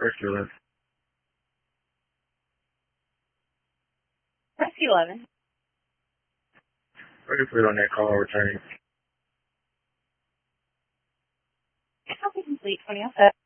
Rescue 11. Rescue 11. Ready for it on that call returning. Copy complete 2007.